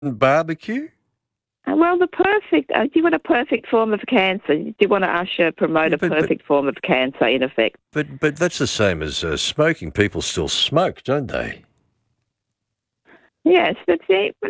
barbecue? Well, do you want a perfect form of cancer? Do you want to promote a perfect form of cancer, in effect? But that's the same as smoking. People still smoke, don't they? Yes, but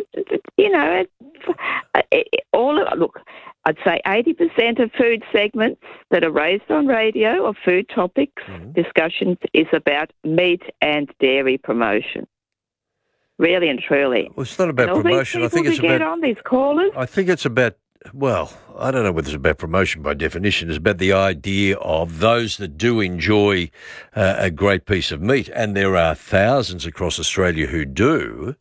look, I'd say 80% of food segments that are raised on radio or food topics, discussions, is about meat and dairy promotion. Really and truly. Well, it's not about promotion. I think it's about. On these callers. I think it's about. Well, I don't know whether it's about promotion by definition. It's about the idea of those that do enjoy a great piece of meat, and there are thousands across Australia who do.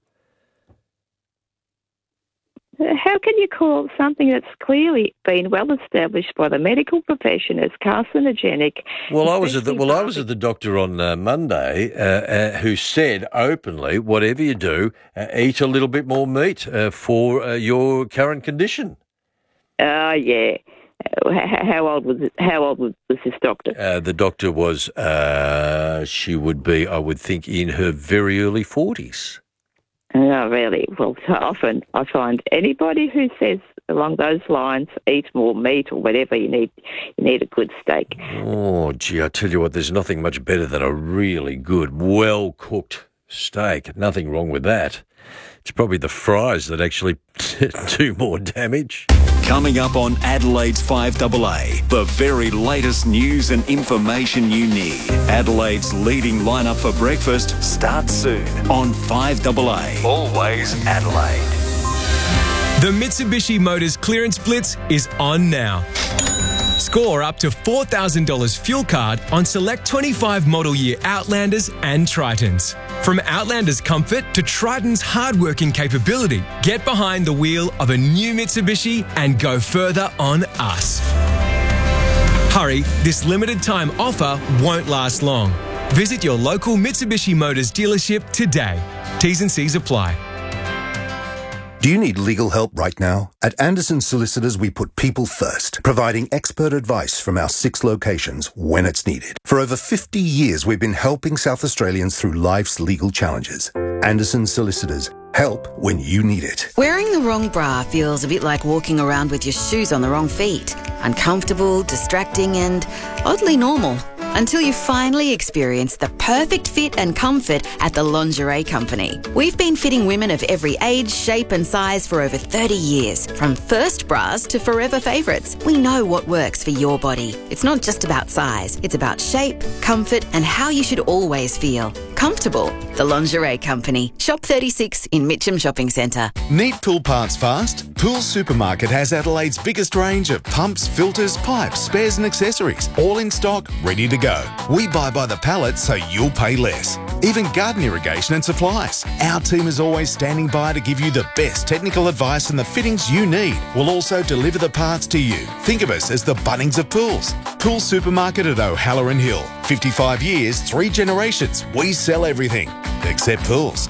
How can you call something that's clearly been well established by the medical profession as carcinogenic? Well, I was at the doctor on Monday who said openly, whatever you do, eat a little bit more meat for your current condition. Yeah. How old was this doctor? The doctor was. She would be, I would think, in her very early 40s. Oh, really? Well, so often I find anybody who says along those lines, eat more meat or whatever, you need a good steak. Oh, gee, I tell you what, there's nothing much better than a really good, well-cooked steak. Nothing wrong with that. It's probably the fries that actually do more damage. Coming up on Adelaide's 5AA, the very latest news and information you need. Adelaide's leading lineup for breakfast starts soon on 5AA. Always Adelaide. The Mitsubishi Motors Clearance Blitz is on now. Score up to $4,000 fuel card on select 25 model year Outlanders and Tritons. From Outlander's comfort to Triton's hard-working capability, get behind the wheel of a new Mitsubishi and go further on us. Hurry, this limited time offer won't last long. Visit your local Mitsubishi Motors dealership today. T's and C's apply. Do you need legal help right now? At Anderson Solicitors, we put people first, providing expert advice from our 6 locations when it's needed. For over 50 years, we've been helping South Australians through life's legal challenges. Anderson Solicitors, help when you need it. Wearing the wrong bra feels a bit like walking around with your shoes on the wrong feet. Uncomfortable, distracting and oddly normal. Until you finally experience the perfect fit and comfort at the Lingerie Company. We've been fitting women of every age, shape and size for over 30 years. From first bras to forever favourites, we know what works for your body. It's not just about size, it's about shape, comfort and how you should always feel. Comfortable. The Lingerie Company. Shop 36 in Mitcham Shopping Centre. Need pool parts fast? Pool Supermarket has Adelaide's biggest range of pumps, filters, pipes, spares and accessories. All in stock, ready to go. We buy by the pallet so you'll pay less. Even garden irrigation and supplies. Our team is always standing by to give you the best technical advice and the fittings you need. We'll also deliver the parts to you. Think of us as the Bunnings of pools. Pool Supermarket at O'Halloran Hill. 55 years, 3 generations. We sell everything except pools.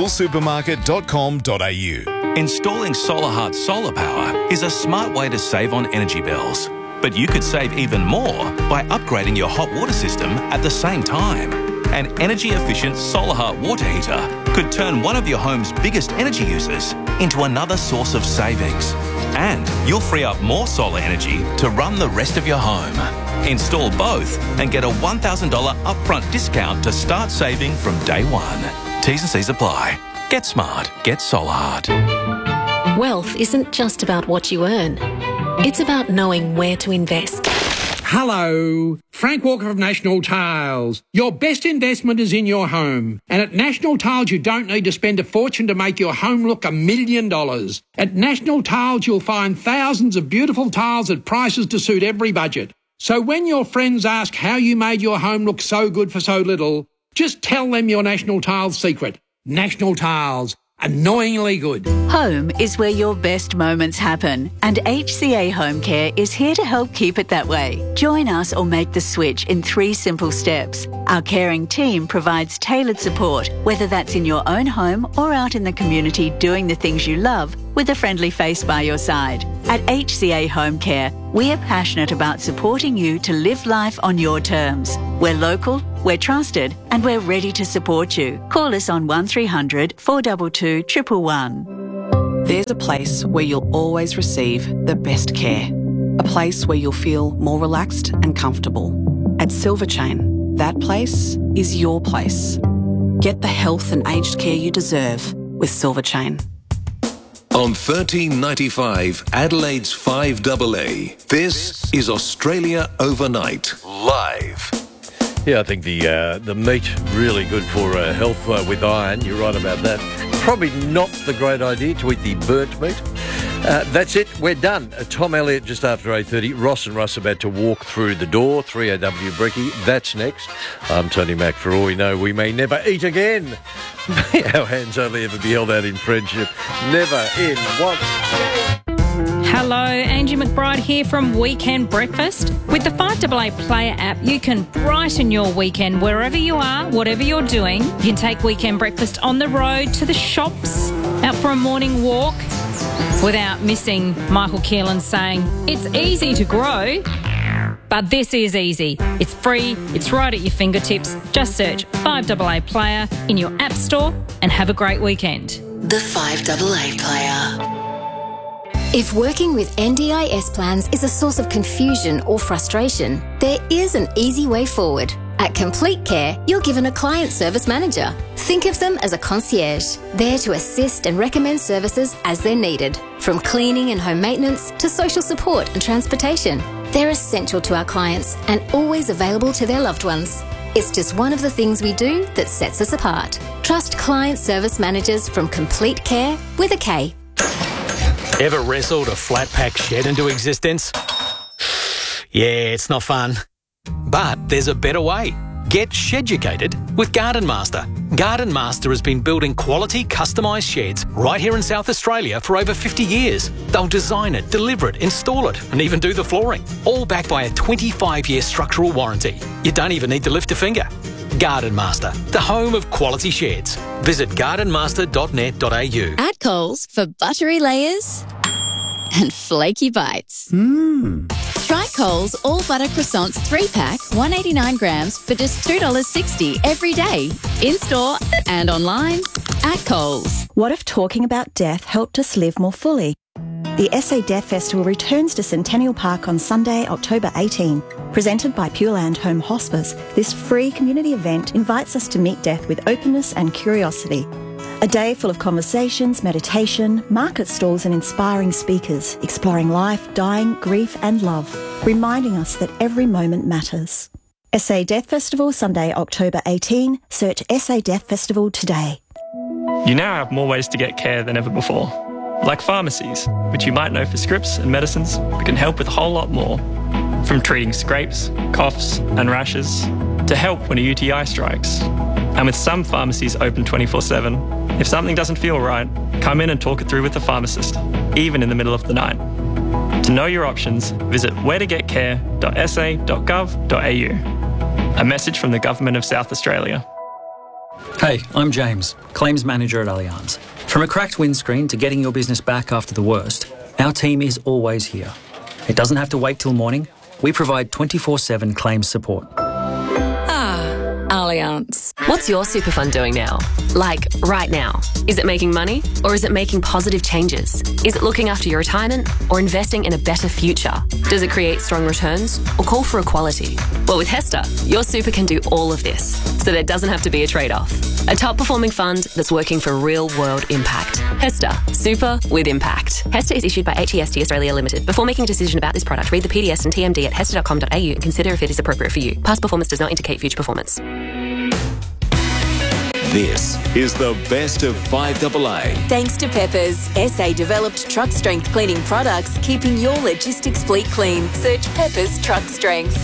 Poolsupermarket.com.au. Installing SolarHeart solar power is a smart way to save on energy bills. But you could save even more by upgrading your hot water system at the same time. An energy-efficient SolarHeart water heater could turn one of your home's biggest energy users into another source of savings. And you'll free up more solar energy to run the rest of your home. Install both and get a $1,000 upfront discount to start saving from day one. T's and C's apply. Get smart. Get SolarHeart. Wealth isn't just about what you earn. It's about knowing where to invest. Hello, Frank Walker of National Tiles. Your best investment is in your home. And at National Tiles, you don't need to spend a fortune to make your home look $1 million. At National Tiles, you'll find thousands of beautiful tiles at prices to suit every budget. So when your friends ask how you made your home look so good for so little, just tell them your National Tiles secret. National Tiles. Annoyingly good. Home is where your best moments happen, and HCA Home Care is here to help keep it that way. Join us or make the switch in 3 simple steps. Our caring team provides tailored support, whether that's in your own home or out in the community doing the things you love with a friendly face by your side. At HCA Home Care, we are passionate about supporting you to live life on your terms. We're local, we're trusted, and we're ready to support you. Call us on 1300 422 111. There's a place where you'll always receive the best care. A place where you'll feel more relaxed and comfortable. At Silver Chain, that place is your place. Get the health and aged care you deserve with Silver Chain. On 1395 Adelaide's 5AA, this is Australia Overnight, live. Yeah, I think the meat really good for health with iron. You're right about that. Probably not the great idea to eat the burnt meat. That's it. We're done. Tom Elliott just after 8:30. Ross and Russ about to walk through the door. 3AW Brekkie. That's next. I'm Tony Mack. For all we know, we may never eat again. May our hands only ever be held out in friendship. Never in once. Hello, Angie McBride here from Weekend Breakfast. With the 5AA Player app, you can brighten your weekend wherever you are, whatever you're doing. You can take Weekend Breakfast on the road, to the shops, out for a morning walk, without missing Michael Keelan saying, it's easy to grow, but this is easy. It's free, it's right at your fingertips. Just search 5AA Player in your app store and have a great weekend. The 5AA Player. If working with NDIS plans is a source of confusion or frustration, there is an easy way forward. At Complete Care, you're given a client service manager. Think of them as a concierge, there to assist and recommend services as they're needed, from cleaning and home maintenance to social support and transportation. They're essential to our clients and always available to their loved ones. It's just one of the things we do that sets us apart. Trust client service managers from Complete Care with a K. Ever wrestled a flat-pack shed into existence? Yeah, it's not fun. But there's a better way. Get sheducated with Garden Master. Garden Master has been building quality, customised sheds right here in South Australia for over 50 years. They'll design it, deliver it, install it, and even do the flooring. All backed by a 25-year structural warranty. You don't even need to lift a finger. Garden Master, the home of quality sheds. Visit gardenmaster.net.au. At Coles for buttery layers and flaky bites. Try Coles All Butter Croissants 3-pack, 189 grams for just $2.60 every day. In-store and online at Coles. What if talking about death helped us live more fully? The SA Death Festival returns to Centennial Park on Sunday, October 18. Presented by Pure Land Home Hospice, this free community event invites us to meet death with openness and curiosity. A day full of conversations, meditation, market stalls and inspiring speakers, exploring life, dying, grief and love, reminding us that every moment matters. SA Death Festival, Sunday, October 18. Search SA Death Festival today. You now have more ways to get care than ever before. Like pharmacies, which you might know for scripts and medicines, but can help with a whole lot more. From treating scrapes, coughs and rashes, to help when a UTI strikes. And with some pharmacies open 24/7, if something doesn't feel right, come in and talk it through with the pharmacist, even in the middle of the night. To know your options, visit wheretogetcare.sa.gov.au. A message from the Government of South Australia. Hey, I'm James, Claims Manager at Allianz. From a cracked windscreen to getting your business back after the worst, our team is always here. It doesn't have to wait till morning. We provide 24/7 claims support. Allianz. What's your super fund doing now? Like, right now? Is it making money or is it making positive changes? Is it looking after your retirement or investing in a better future? Does it create strong returns or call for equality? Well, with HESTA, your super can do all of this, so there doesn't have to be a trade-off. A top-performing fund that's working for real-world impact. HESTA, super with impact. HESTA is issued by HEST Australia Limited. Before making a decision about this product, read the PDS and TMD at hesta.com.au and consider if it is appropriate for you. Past performance does not indicate future performance. This is the best of 5AA. Thanks to Peppers, SA-developed truck strength cleaning products, keeping your logistics fleet clean. Search Peppers Truck Strength.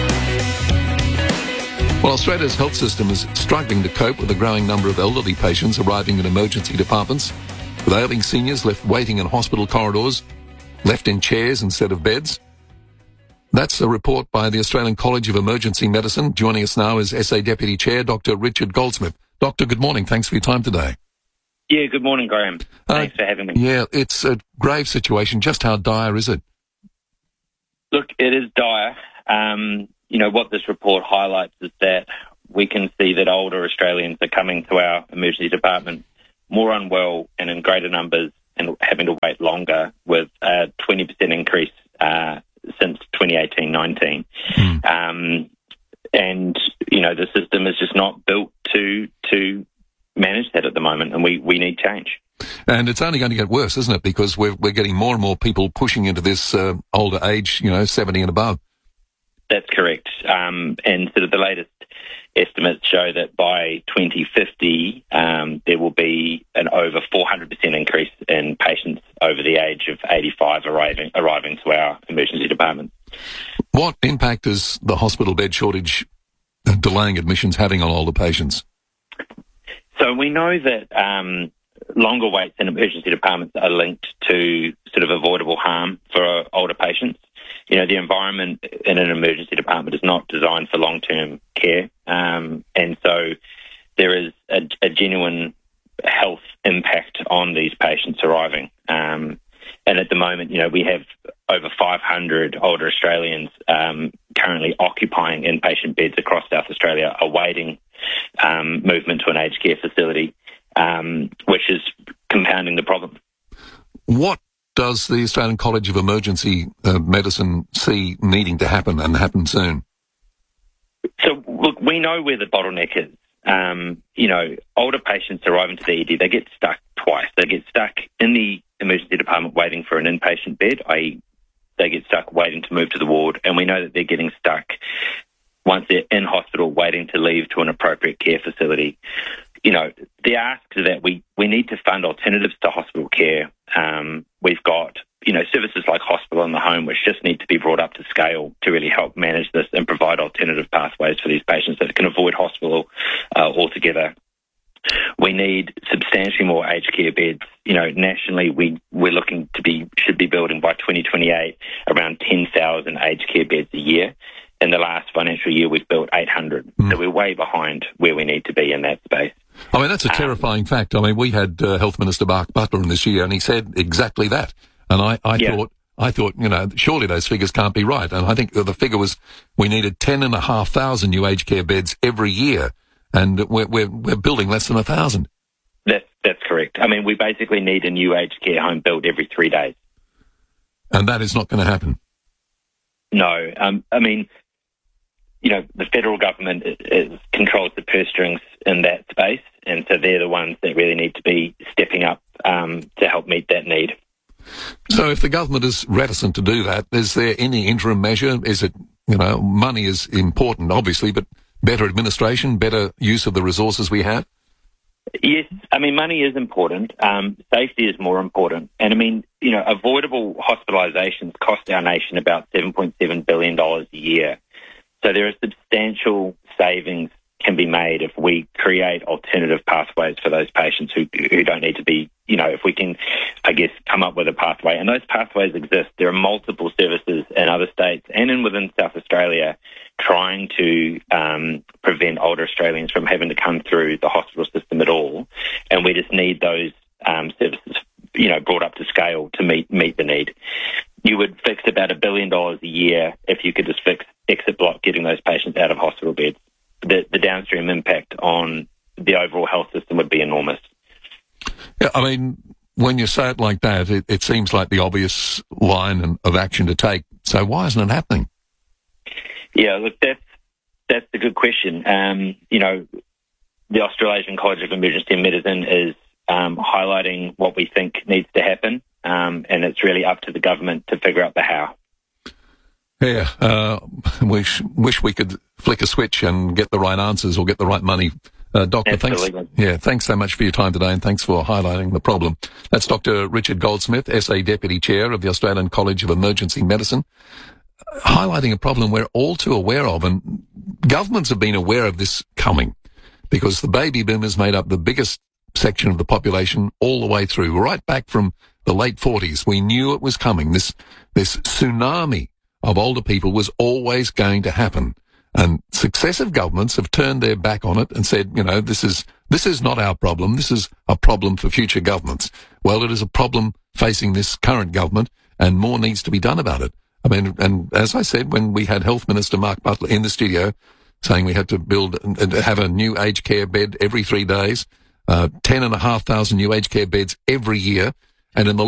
Well, Australia's health system is struggling to cope with a growing number of elderly patients arriving in emergency departments, with ailing seniors left waiting in hospital corridors, left in chairs instead of beds. That's a report by the Australian College of Emergency Medicine. Joining us now is SA Deputy Chair, Dr. Richard Goldsmith. Doctor, good morning. Thanks for your time today. Yeah, good morning, Graham. Thanks for having me. Yeah, it's a grave situation. Just how dire is it? Look, it is dire. What this report highlights is that we can see that older Australians are coming to our emergency department more unwell and in greater numbers and having to wait longer, with a 20% increase since 2018-19. And, the system is just not built to manage that at the moment, and we need change. And it's only going to get worse, isn't it? Because we're getting more and more people pushing into this older age, 70 and above. That's correct. And sort of the latest estimates show that by 2050, there will be an over 400% increase in patients over the age of 85 arriving to our emergency department. What impact is the hospital bed shortage delaying admissions having on older patients? So we know that longer waits in emergency departments are linked to sort of avoidable harm for older patients. The environment in an emergency department is not designed for long-term care, and so there is a genuine health impact on these patients arriving. And at the moment, we have over 500 older Australians currently occupying inpatient beds across South Australia, awaiting movement to an aged care facility, which is compounding the problem. What does the Australian College of Emergency Medicine see needing to happen, and happen soon? So, look, we know where the bottleneck is. Older patients arriving to the ED, they get stuck twice. They get stuck in the emergency department waiting for an inpatient bed, i.e. they get stuck waiting to move to the ward, and we know that they're getting stuck once they're in hospital waiting to leave to an appropriate care facility. The ask is that we need to fund alternatives to hospital care. We've got, services like hospital in the home, which just need to be brought up to scale to really help manage this and provide alternative pathways for these patients that can avoid hospital altogether. We need substantially more aged care beds. Nationally, we're looking should be building by 2028 around 10,000 aged care beds a year. In the last financial year, we've built 800. So we're way behind where we need to be in that space. I mean, that's a terrifying fact. I mean, we had Health Minister Mark Butler in this year, and he said exactly that. And I thought, surely those figures can't be right. And I think the figure was we needed 10,500 new aged care beds every year, and we're building less than 1,000. That's correct. I mean, we basically need a new aged care home built every 3 days. And that is not going to happen. No. The federal government controls the purse strings in that space, and so they're the ones that really need to be stepping up to help meet that need. So if the government is reticent to do that, is there any interim measure? Is it, money is important, obviously, but better administration, better use of the resources we have? Yes, money is important. Safety is more important. And avoidable hospitalizations cost our nation about $7.7 billion a year. So there are substantial savings can be made if we create alternative pathways for those patients who don't need to be, if we can, come up with a pathway. And those pathways exist. There are multiple services in other states and within South Australia trying to prevent older Australians from having to come through the hospital system at all. And we just need those services, brought up to scale to meet the need. You would fix about $1 billion a year if you could just fix exit block, getting those patients out of hospital beds. The downstream impact on the overall health system would be enormous. Yeah, when you say it like that, it seems like the obvious line of action to take. So why isn't it happening? Yeah, look, that's a good question. The Australasian College of Emergency Medicine is highlighting what we think needs to happen, and it's really up to the government to figure out the how. Yeah, wish we could flick a switch and get the right answers or get the right money. Doctor, thanks so much for your time today, and thanks for highlighting the problem. That's Dr. Richard Goldsmith, SA Deputy Chair of the Australian College of Emergency Medicine, highlighting a problem we're all too aware of, and governments have been aware of this coming because the baby boomers made up the biggest section of the population all the way through, right back from the late 40s. We knew it was coming. This tsunami of older people was always going to happen. And successive governments have turned their back on it and said, this is not our problem. This is a problem for future governments. Well, it is a problem facing this current government, and more needs to be done about it. And as I said, when we had Health Minister Mark Butler in the studio saying we had to have a new aged care bed every 3 days, 10,500 new aged care beds every year, And in the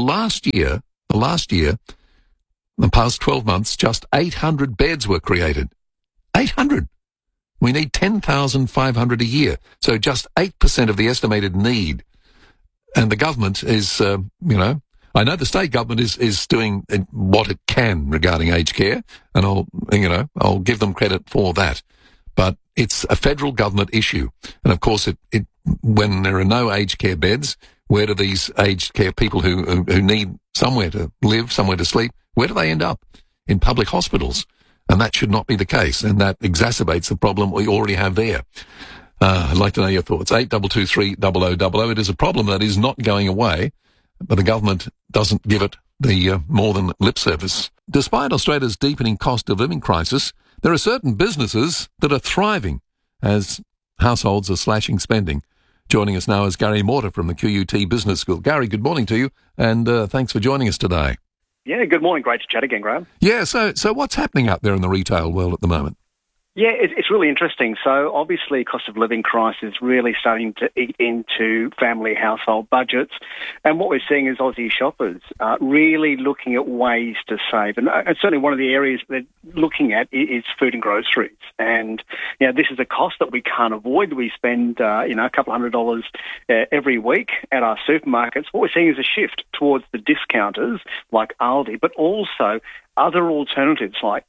past 12 months, just 800 beds were created. 800. We need 10,500 a year. So just 8% of the estimated need. And the government is, I know the state government is doing what it can regarding aged care, and I'll give them credit for that. But it's a federal government issue. And of course, when there are no aged care beds, where do these aged care people who need somewhere to live, somewhere to sleep, where do they end up? In public hospitals. And that should not be the case. And that exacerbates the problem we already have there. I'd like to know your thoughts. 8223 It is a problem that is not going away, but the government doesn't give it the more than lip service. Despite Australia's deepening cost of living crisis, there are certain businesses that are thriving as households are slashing spending. Joining us now is Gary Morter from the QUT Business School. Gary, good morning to you, and thanks for joining us today. Yeah, good morning. Great to chat again, Graham. Yeah, so what's happening out there in the retail world at the moment? Yeah, it's really interesting. So obviously cost of living crisis really starting to eat into family household budgets. And what we're seeing is Aussie shoppers really looking at ways to save. And certainly one of the areas they're looking at is food and groceries. And, this is a cost that we can't avoid. We spend, a couple $100 every week at our supermarkets. What we're seeing is a shift towards the discounters like Aldi, but also other alternatives like,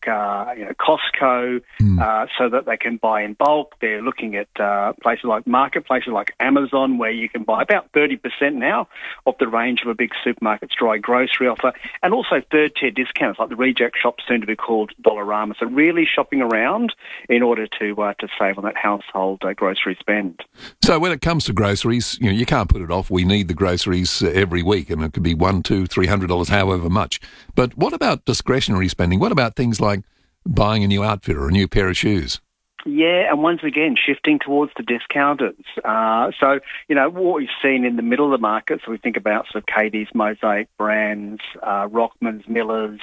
Costco, so that they can buy in bulk. They're looking at places like marketplaces like Amazon, where you can buy about 30% now of the range of a big supermarket's dry grocery offer, and also third-tier discounts like the Reject Shop, soon to be called Dollarama. So really shopping around in order to save on that household grocery spend. So when it comes to groceries, you can't put it off. We need the groceries every week, and it could be $100, $200, $300, however much. But what about discretionary spending? What about things like buying a new outfit or a new pair of shoes? Yeah, and once again, shifting towards the discounters. So, what we've seen in the middle of the market, so we think about sort of Katie's, Mosaic Brands, Rockman's, Miller's,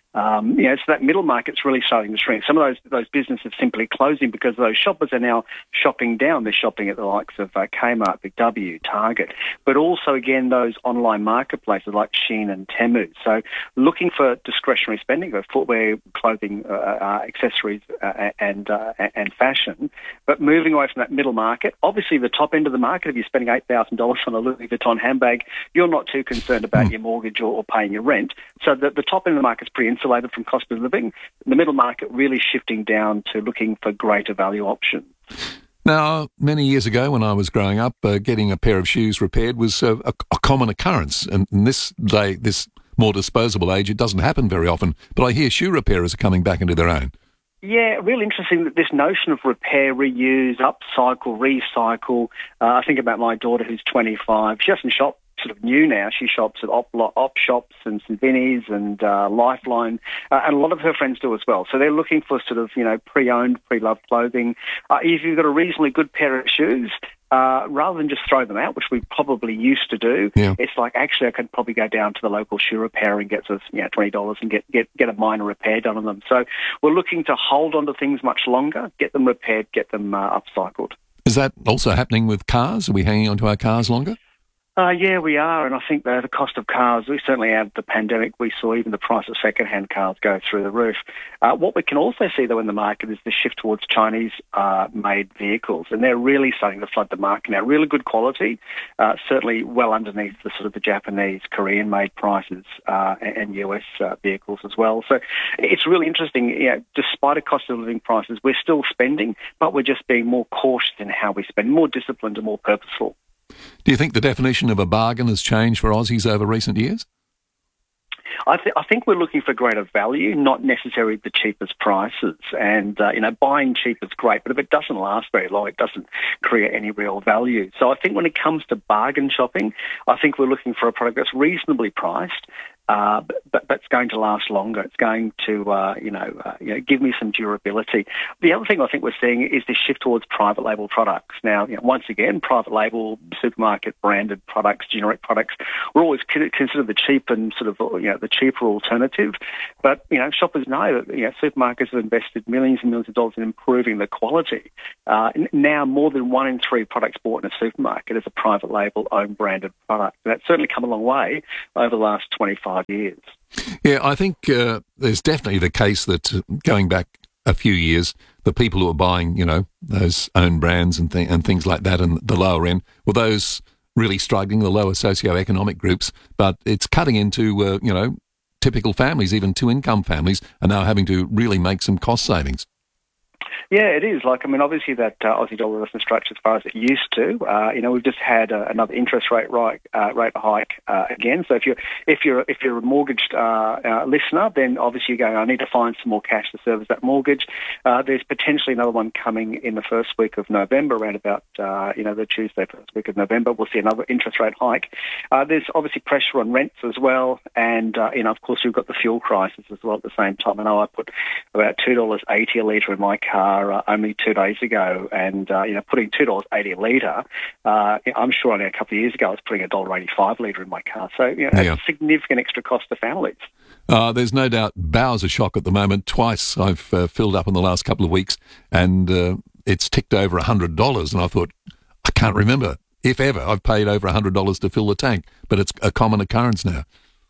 so that middle market's really starting to shrink. Some of those businesses simply closing because those shoppers are now shopping down. They're shopping at the likes of Kmart, Big W, Target, but also, again, those online marketplaces like Shein and Temu. So looking for discretionary spending, footwear, clothing, accessories, and fashion, but moving away from that middle market. Obviously, the top end of the market, if you're spending $8,000 on a Louis Vuitton handbag, you're not too concerned about your mortgage or paying your rent. So the top end of the market is pretty insulated from cost of living. The middle market really shifting down to looking for greater value options. Now, many years ago when I was growing up, getting a pair of shoes repaired was a common occurrence. And in this more disposable age, it doesn't happen very often. But I hear shoe repairers are coming back into their own. Yeah, really interesting that this notion of repair, reuse, upcycle, recycle. I think about my daughter who's 25. She doesn't shop sort of new now. She shops at op shops and St Vinny's and Lifeline, and a lot of her friends do as well. So they're looking for sort of, pre-owned, pre-loved clothing. If you've got a reasonably good pair of shoes, rather than just throw them out, which we probably used to do, it's like, actually, I could probably go down to the local shoe repair and get $20 and get a minor repair done on them. So we're looking to hold on to things much longer, get them repaired, get them upcycled. Is that also happening with cars? Are we hanging on to our cars longer? Yeah, we are, and I think the cost of cars, we certainly out of the pandemic, we saw even the price of second-hand cars go through the roof. What we can also see, though, in the market is the shift towards Chinese-made vehicles, and they're really starting to flood the market now. Really good quality, certainly well underneath the sort of the Japanese, Korean-made prices and US vehicles as well. So it's really interesting. Despite a cost of living prices, we're still spending, but we're just being more cautious in how we spend, more disciplined and more purposeful. Do you think the definition of a bargain has changed for Aussies over recent years? I think we're looking for greater value, not necessarily the cheapest prices. And, buying cheap is great, but if it doesn't last very long, it doesn't create any real value. So I think when it comes to bargain shopping, I think we're looking for a product that's reasonably priced, but it's going to last longer. It's going to, give me some durability. The other thing I think we're seeing is this shift towards private label products. Now, once again, private label, supermarket branded products, generic products, we're always considered the cheap and sort of, the cheaper alternative. But, shoppers know that, supermarkets have invested millions and millions of dollars in improving the quality. Now, more than 1 in 3 products bought in a supermarket is a private label, own branded product. And that's certainly come a long way over the last 25 years. Yeah, I think there's definitely the case that going back a few years, the people who are buying, those own brands and things like that and the lower end were those really struggling, the lower socioeconomic groups. But it's cutting into, typical families, even 2-income families, are now having to really make some cost savings. Yeah, it is. Obviously that Aussie dollar doesn't stretch as far as it used to. We've just had another interest rate hike again. So if you're a mortgaged listener, then obviously you're going, I need to find some more cash to service that mortgage. There's potentially another one coming in the first week of November, around about the Tuesday first week of November. We'll see another interest rate hike. There's obviously pressure on rents as well, and of course we've got the fuel crisis as well at the same time. I know I put about $2.80 a litre in my car only 2 days ago, and putting $2.80 a litre, I'm sure only a couple of years ago I was putting $1.85 a litre in my car. So it's a significant extra cost to families. There's no doubt Bowser shock at the moment. Twice I've filled up in the last couple of weeks, and it's ticked over $100, and I thought, I can't remember if ever I've paid over $100 to fill the tank, but it's a common occurrence now.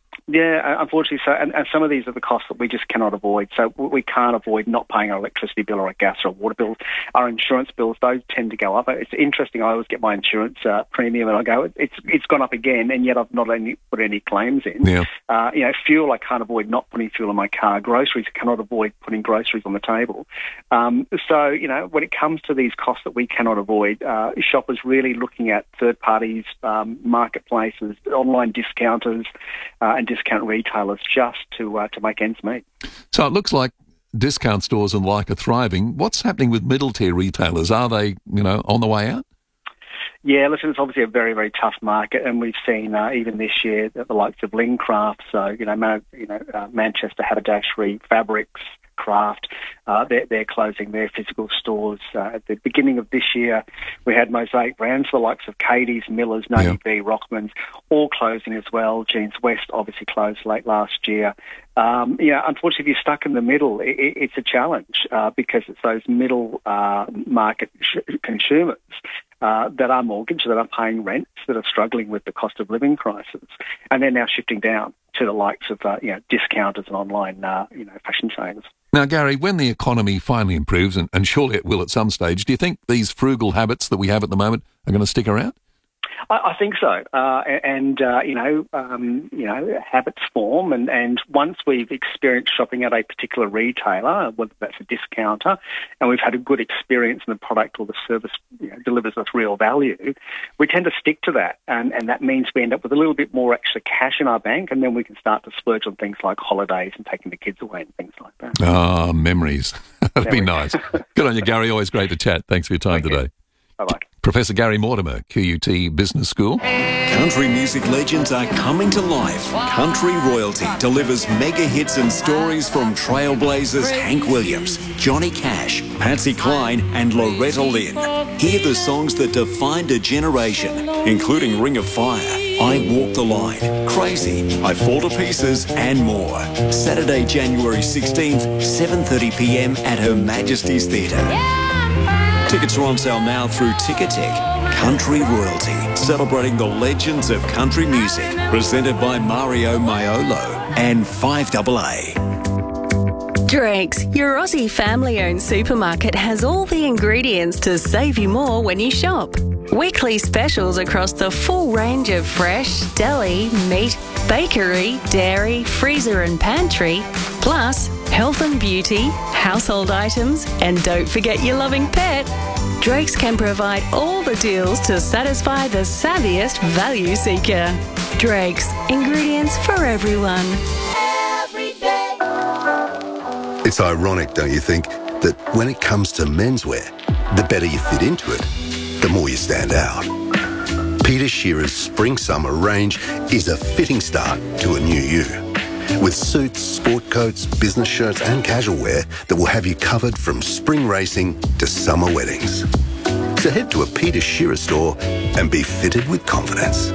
Yeah, unfortunately so. And some of these are the costs that we just cannot avoid. So we can't avoid not paying our electricity bill or our gas or water bills. Our insurance bills, those tend to go up. It's interesting. I always get my insurance premium and I go, it's gone up again, and yet I've not put any claims in. Yeah. Fuel, I can't avoid not putting fuel in my car. Groceries, I cannot avoid putting groceries on the table. So when it comes to these costs that we cannot avoid, shoppers really looking at third parties, marketplaces, online discounters, and discount retailers just to make ends meet. So it looks like discount stores and like are thriving. What's happening with middle-tier retailers? Are they, on the way out? Yeah, listen, it's obviously a very, very tough market, and we've seen even this year the likes of Lincraft, so Manchester Haberdashery, Fabrics, Craft, they're closing their physical stores. At the beginning of this year, we had Mosaic brands, the likes of Katie's, Miller's, Navy B, Rockman's, all closing as well. Jeans West obviously closed late last year. Unfortunately, if you're stuck in the middle, it's a challenge because it's those middle market consumers that are mortgaged, that are paying rents, that are struggling with the cost of living crisis, and they're now shifting down to the likes of discounters and online fashion chains. Now, Gary, when the economy finally improves, and surely it will at some stage, do you think these frugal habits that we have at the moment are going to stick around? I think so, habits form, and once we've experienced shopping at a particular retailer, whether that's a discounter, and we've had a good experience in the product or the service delivers us real value, we tend to stick to that, and that means we end up with a little bit more extra cash in our bank, and then we can start to splurge on things like holidays and taking the kids away and things like that. Ah, memories. That'd be nice. Good on you, Gary. Always great to chat. Thanks for your time today. Bye-bye. Professor Gary Mortimer, QUT Business School. Country music legends are coming to life. Country Royalty delivers mega hits and stories from trailblazers Hank Williams, Johnny Cash, Patsy Cline and Loretta Lynn. Hear the songs that defined a generation, including Ring of Fire, I Walk the Line, Crazy, I Fall to Pieces and more. Saturday, January 16th, 7:30pm at Her Majesty's Theatre. Tickets are on sale now through Ticketek. Country Royalty, celebrating the legends of country music. Presented by Mario Maiolo and 5AA. Drake's, your Aussie family-owned supermarket, has all the ingredients to save you more when you shop. Weekly specials across the full range of fresh, deli, meat, bakery, dairy, freezer and pantry, plus health and beauty, household items, and don't forget your loving pet. Drake's can provide all the deals to satisfy the savviest value seeker. Drake's, ingredients for everyone. It's ironic, don't you think, that when it comes to menswear, the better you fit into it, the more you stand out. Peter Shearer's Spring-Summer range is a fitting start to a new you. With suits, sport coats, business shirts and casual wear that will have you covered from spring racing to summer weddings. So head to a Peter Shearer store and be fitted with confidence.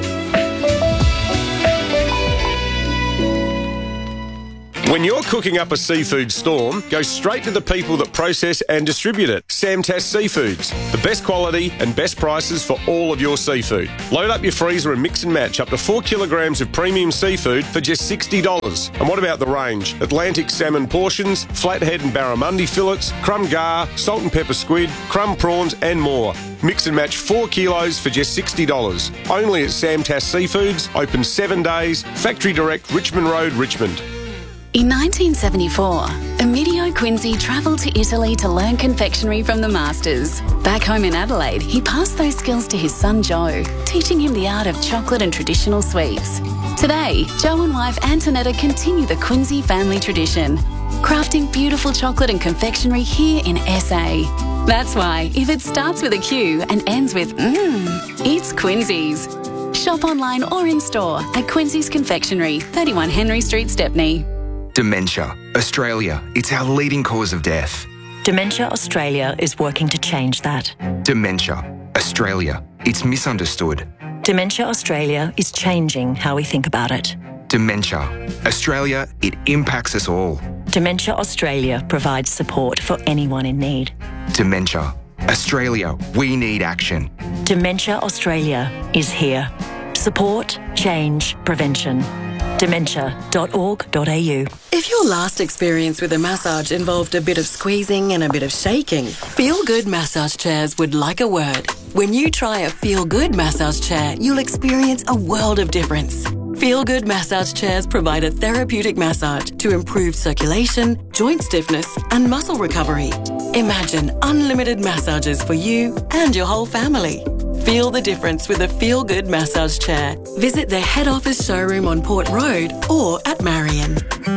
When you're cooking up a seafood storm, go straight to the people that process and distribute it. Samtas Seafoods. The best quality and best prices for all of your seafood. Load up your freezer and mix and match up to 4 kilograms of premium seafood for just $60. And what about the range? Atlantic salmon portions, flathead and barramundi fillets, crumb gar, salt and pepper squid, crumb prawns and more. Mix and match 4 kilos for just $60. Only at Samtas Seafoods, open 7 days, Factory Direct, Richmond Road, Richmond. In 1974, Emilio Quincy travelled to Italy to learn confectionery from the masters. Back home in Adelaide, he passed those skills to his son Joe, teaching him the art of chocolate and traditional sweets. Today, Joe and wife Antonetta continue the Quincy family tradition, crafting beautiful chocolate and confectionery here in SA. That's why, if it starts with a Q and ends with it's Quincy's. Shop online or in store at Quincy's Confectionery, 31 Henry Street, Stepney. Dementia. Australia, it's our leading cause of death. Dementia Australia is working to change that. Dementia. Australia, it's misunderstood. Dementia Australia is changing how we think about it. Dementia. Australia, it impacts us all. Dementia Australia provides support for anyone in need. Dementia. Australia, we need action. Dementia Australia is here. Support, change, prevention. Dementia.org.au. If your last experience with a massage involved a bit of squeezing and a bit of shaking, Feel Good Massage Chairs would like a word. When you try a Feel Good massage chair, you'll experience a world of difference. Feel Good Massage Chairs provide a therapeutic massage to improve circulation, joint stiffness and muscle recovery. Imagine unlimited massages for you and your whole family. Feel the difference with a Feel Good massage chair. Visit their head office showroom on Port Road or at Marion.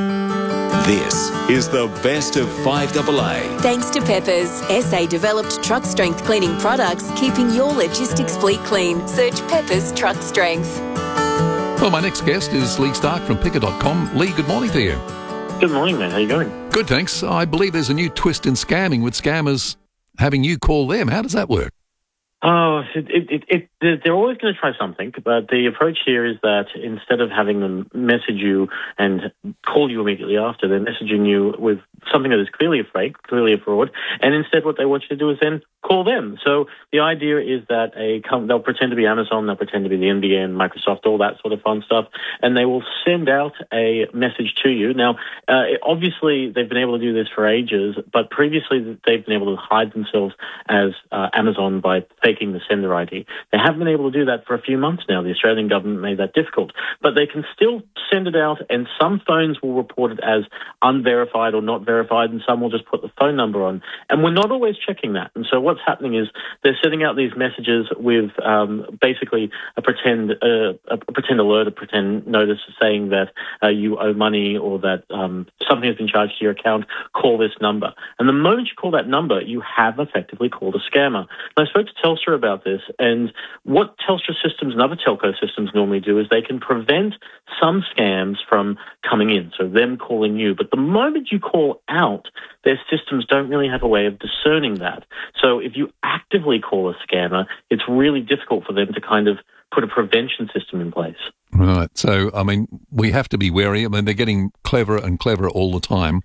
This is the best of 5AA. Thanks to Peppers, SA developed truck strength cleaning products, keeping your logistics fleet clean. Search Peppers Truck Strength. Well, my next guest is Lee Stark from Picker.com. Lee, good morning to you. Good morning, man. How you going? Good, thanks. I believe there's a new twist in scamming with scammers having you call them. How does that work? Oh, they're always going to try something, but the approach here is that instead of having them message you and call you immediately after, they're messaging you with something that is clearly a fake, clearly a fraud, and instead what they want you to do is then call them. So the idea is that they'll pretend to be Amazon, they'll pretend to be the NBN, Microsoft, all that sort of fun stuff, and they will send out a message to you. Now, obviously, they've been able to do this for ages, but previously they've been able to hide themselves as Amazon by faking the sender ID. They haven't been able to do that for a few months now. The Australian government made that difficult. But they can still send it out, and some phones will report it as unverified or not verified, and some will just put the phone number on. And we're not always checking that. And so what's happening is they're sending out these messages with basically a pretend alert, a pretend notice saying that you owe money or that something has been charged to your account. Call this number. And the moment you call that number, you have effectively called a scammer. And I spoke to Telstra about this, and what Telstra systems and other telco systems normally do is they can prevent some scams from coming in, so them calling you. But the moment you call out, their systems don't really have a way of discerning that. So if you actively call a scammer, it's really difficult for them to kind of put a prevention system in place. Right. So, I mean, we have to be wary. I mean, they're getting cleverer and cleverer all the time.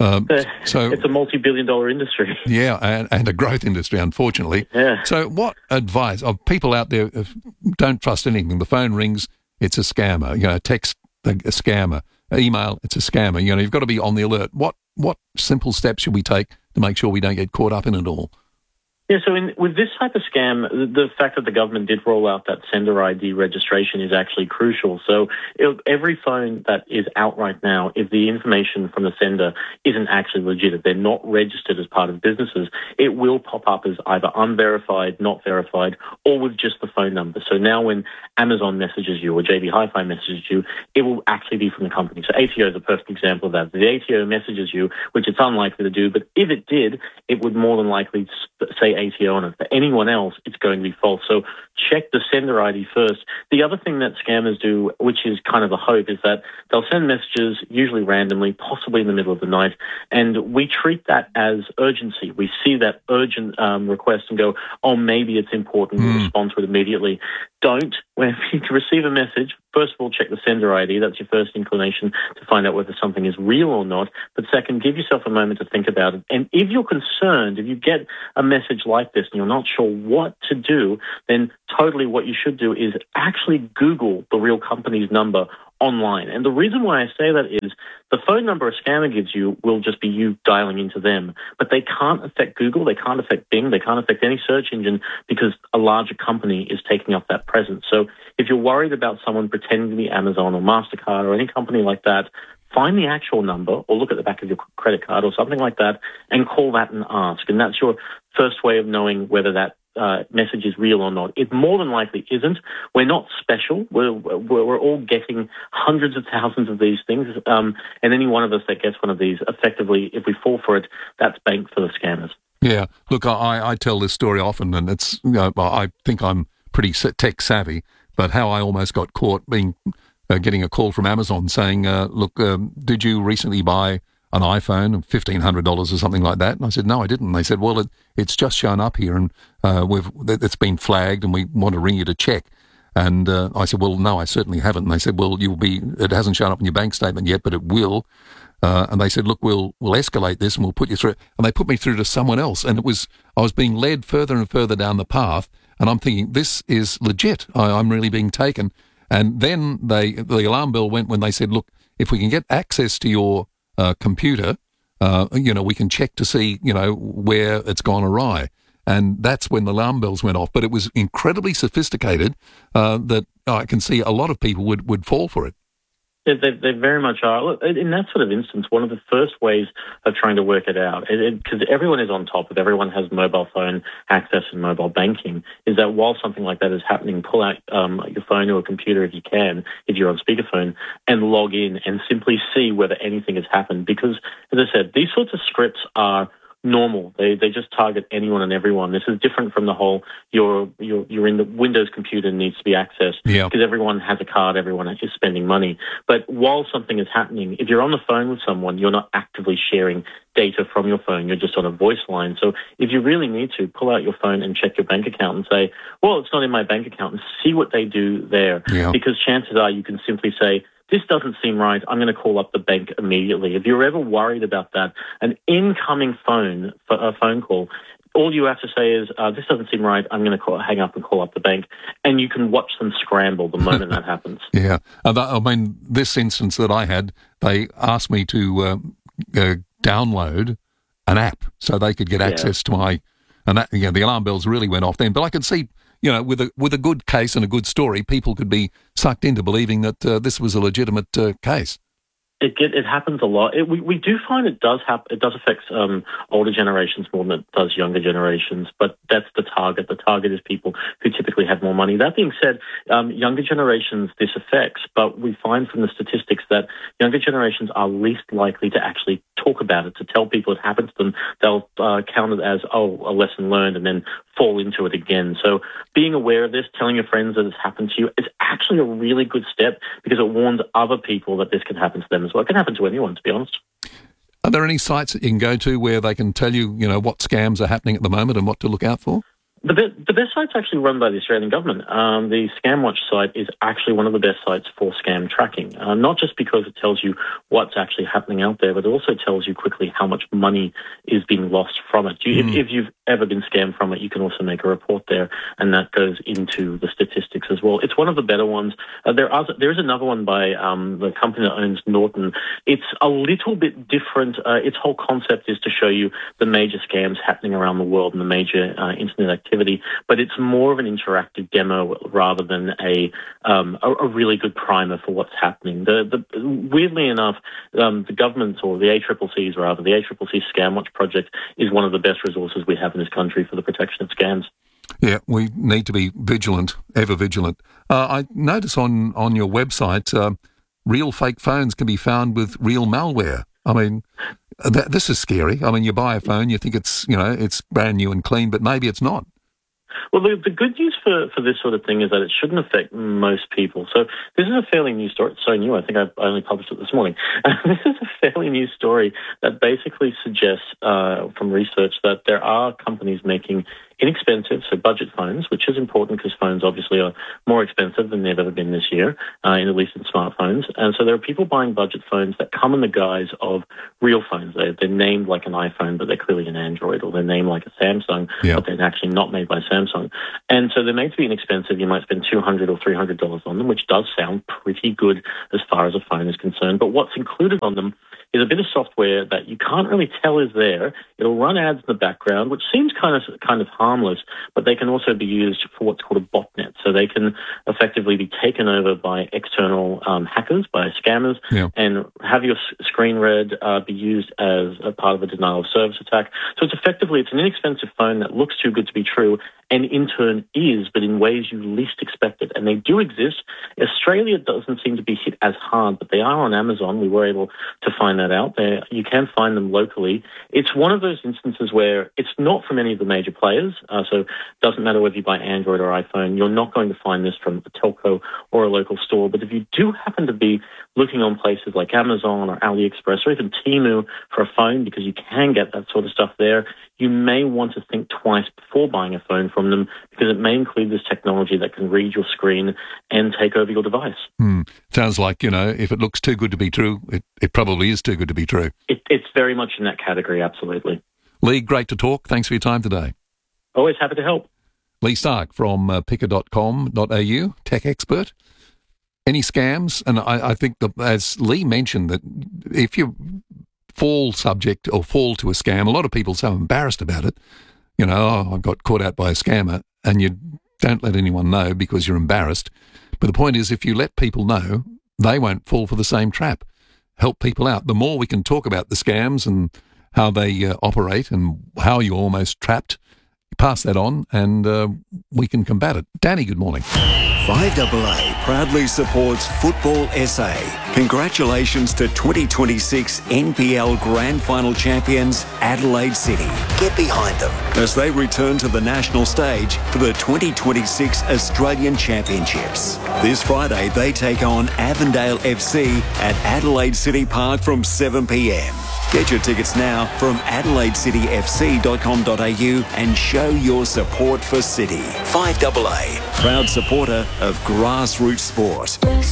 So it's a multi-billion-dollar industry. Yeah, and a growth industry, unfortunately. Yeah. So what advice of people out there don't trust anything? The phone rings, it's a scammer. You know, text, a scammer. Email, it's a scammer. You know, you've got to be on the alert. What simple steps should we take to make sure we don't get caught up in it all? Yeah, so with this type of scam, the fact that the government did roll out that sender ID registration is actually crucial. So every phone that is out right now, if the information from the sender isn't actually legit, if they're not registered as part of businesses, it will pop up as either unverified, not verified, or with just the phone number. So now when Amazon messages you or JB Hi-Fi messages you, it will actually be from the company. So ATO is a perfect example of that. The ATO messages you, which it's unlikely to do, but if it did, it would more than likely say ATO on it. For anyone else, it's going to be false. So check the sender ID first. The other thing that scammers do, which is kind of a hope, is that they'll send messages, usually randomly, possibly in the middle of the night, and we treat that as urgency. We see that urgent request and go, oh, maybe it's important, we'll respond to it immediately. Don't. When you receive a message, first of all, check the sender ID. That's your first inclination to find out whether something is real or not. But second, give yourself a moment to think about it. And if you're concerned, if you get a message like this and you're not sure what to do, then totally what you should do is actually Google the real company's number online. And the reason why I say that is the phone number a scammer gives you will just be you dialing into them. But they can't affect Google, they can't affect Bing, they can't affect any search engine because a larger company is taking up that presence. So if you're worried about someone pretending to be Amazon or MasterCard or any company like that, find the actual number or look at the back of your credit card or something like that and call that and ask. And that's your first way of knowing whether that message is real or not. It more than likely isn't. We're not special. We're all getting hundreds of thousands of these things, and any one of us that gets one of these, effectively, if we fall for it, that's bank for the scammers. Yeah, look, I tell this story often, and it's I think I'm pretty tech savvy, but how I almost got caught getting a call from Amazon saying, look, did you recently buy an iPhone of $1,500 or something like that? And I said, no, I didn't. And they said, well, it's just shown up here and it's been flagged and we want to ring you to check. And I said, well, no, I certainly haven't. And they said, well, it hasn't shown up in your bank statement yet, but it will. And they said, look, we'll escalate this and we'll put you through. And they put me through to someone else. And I was being led further and further down the path. And I'm thinking, this is legit. I'm really being taken. And then the alarm bell went when they said, look, if we can get access to your computer, we can check to see, where it's gone awry. And that's when the alarm bells went off. But it was incredibly sophisticated that I can see a lot of people would fall for it. They very much are. Look, in that sort of instance, one of the first ways of trying to work it out, because everyone is on top of it, everyone has mobile phone access and mobile banking, is that while something like that is happening, pull out your phone or a computer if you can, if you're on speakerphone, and log in and simply see whether anything has happened. Because, as I said, these sorts of scripts are normal. They just target anyone and everyone. This is different from the whole you're in the Windows computer needs to be accessed because everyone has a card, everyone is spending money. But while something is happening, if you're on the phone with someone, you're not actively sharing data from your phone. You're just on a voice line. So if you really need to, pull out your phone and check your bank account and say, well, it's not in my bank account, and see what they do there. Yeah. Because chances are you can simply say, this doesn't seem right, I'm going to call up the bank immediately. If you're ever worried about that, an incoming phone call, all you have to say is, this doesn't seem right, I'm going to hang up and call up the bank. And you can watch them scramble the moment that happens. Yeah. This instance that I had, they asked me to download an app so they could get access to my... And that, the alarm bells really went off then. But I could see... with a good case and a good story, people could be sucked into believing that this was a legitimate case. It happens a lot. We do find it does affect older generations more than it does younger generations, but that's the target. The target is people who typically have more money. That being said, younger generations this affects, but we find from the statistics that younger generations are least likely to actually talk about it, to tell people it happens to them. They'll count it as, a lesson learned, and then fall into it again. So being aware of this, telling your friends that it's happened to you, is actually a really good step because it warns other people that this can happen to them as well. It can happen to anyone, to be honest. Are there any sites that you can go to where they can tell you, what scams are happening at the moment and what to look out for? The best site's actually run by the Australian government. The ScamWatch site is actually one of the best sites for scam tracking, not just because it tells you what's actually happening out there, but it also tells you quickly how much money is being lost from it. If you've ever been scammed from it, you can also make a report there, and that goes into the statistics as well. It's one of the better ones. There is another one by the company that owns Norton. It's a little bit different. Its whole concept is to show you the major scams happening around the world and the major internet activity, but it's more of an interactive demo rather than a really good primer for what's happening. Weirdly enough, the government's, or the ACCC's rather, the ACCC ScamWatch project is one of the best resources we have in this country for the protection of scams. Yeah, we need to be vigilant, ever vigilant. I notice on your website, real fake phones can be found with real malware. I mean, This is scary. I mean, you buy a phone, you think it's brand new and clean, but maybe it's not. Well, the good news for this sort of thing is that it shouldn't affect most people. So this is a fairly new story. It's so new, I think I only published it this morning. This is a fairly new story that basically suggests from research that there are companies making inexpensive, so budget phones, which is important because phones obviously are more expensive than they've ever been this year, at least in smartphones. And so there are people buying budget phones that come in the guise of real phones. They're named like an iPhone, but they're clearly an Android, or they're named like a Samsung, but they're actually not made by Samsung. And so they're made to be inexpensive. You might spend $200 or $300 on them, which does sound pretty good as far as a phone is concerned. But what's included on them is a bit of software that you can't really tell is there. It'll run ads in the background, which seems kind of harmless, but they can also be used for what's called a botnet. So they can effectively be taken over by external hackers, by scammers, and have your screen read, be used as a part of a denial of service attack. So it's an inexpensive phone that looks too good to be true, and in turn is, but in ways you least expect it. And they do exist. Australia doesn't seem to be hit as hard, but they are on Amazon. We were able to find that out there. You can find them locally. It's one of those instances where it's not from any of the major players, so it doesn't matter whether you buy Android or iPhone. You're not going to find this from a telco or a local store. But if you do happen to be looking on places like Amazon or AliExpress or even Temu for a phone, because you can get that sort of stuff there, you may want to think twice before buying a phone from them, because it may include this technology that can read your screen and take over your device. Sounds like, if it looks too good to be true, it probably is too good to be true. It's very much in that category, absolutely. Lee, great to talk. Thanks for your time today. Always happy to help. Lee Stark from picker.com.au, tech expert. Any scams? And I think, as Lee mentioned, that if you fall to a scam, a lot of people are so embarrassed about it. I got caught out by a scammer, and you don't let anyone know because you're embarrassed. But the point is, if you let people know, they won't fall for the same trap. Help people out. The more we can talk about the scams and how they operate and how you're almost trapped, pass that on and we can combat it. Danny, good morning. 5AA proudly supports Football SA. Congratulations to 2026 NPL Grand Final champions Adelaide City. Get behind them as they return to the national stage for the 2026 Australian Championships. This Friday they take on Avondale FC at Adelaide City Park from 7 p.m. Get your tickets now from adelaidecityfc.com.au and show your support for City. 5AA, proud supporter of grassroots sport.